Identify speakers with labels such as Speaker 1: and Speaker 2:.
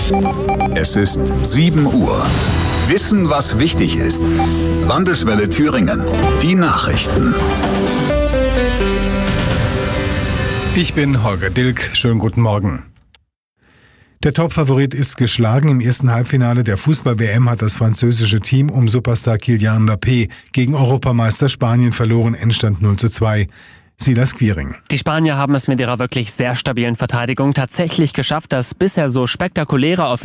Speaker 1: Es ist 7 Uhr. Wissen, was wichtig ist. Landeswelle Thüringen. Die Nachrichten.
Speaker 2: Ich bin Holger Dilk. Schönen guten Morgen. Der Topfavorit ist geschlagen. Im ersten Halbfinale der Fußball-WM hat das französische Team um Superstar Kylian Mbappé gegen Europameister Spanien verloren. Endstand 0:2. Silas Quiring.
Speaker 3: Die Spanier haben es mit ihrer wirklich sehr stabilen Verteidigung tatsächlich geschafft, das bisher so spektakuläre